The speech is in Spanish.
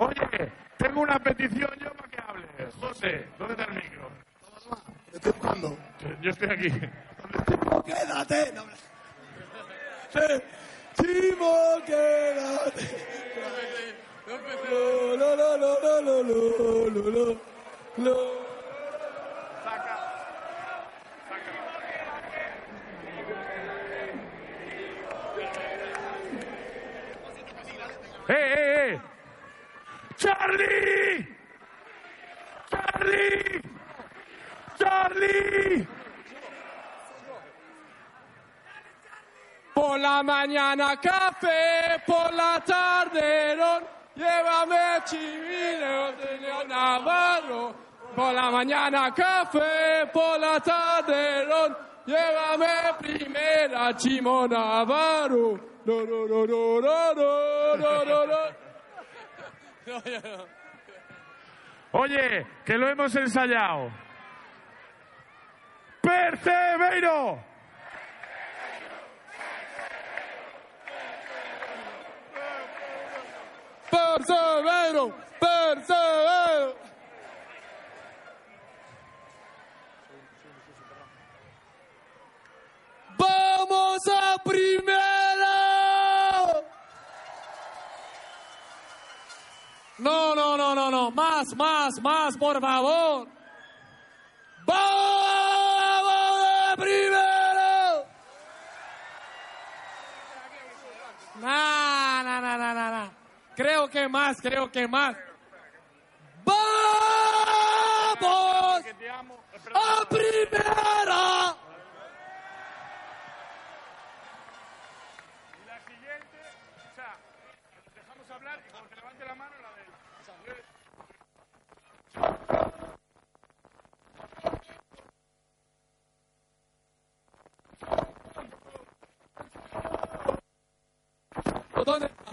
Oye, tengo una petición yo para que hables. José, ¿dónde está el micro? Estoy buscando. Yo estoy aquí. Chimo, quédate. No, Chimo, quédate. Lo, lo, lo, lo, lo, lo, lo, lo, lo. ¡Eh! ¡Charlie! ¡Charlie! ¡Charlie! Por la mañana café, por la tarde ron, llévame chivino de Navarro. Por la mañana café, por la tarde ron, llévame primera Chimo Navarro. No, no, no, no, no, no, no, no, no. Oye, que lo hemos ensayado. ¡Persevero! Persevero, persevero. ¡Vamos a primera! No, no, no, no, no. Más, por favor. ¡Vamos a primera! Nah. Creo que más. ¡Vamos a primera! Y la siguiente, o sea, dejamos hablar porque levante la mano la de él. ¿Dónde está?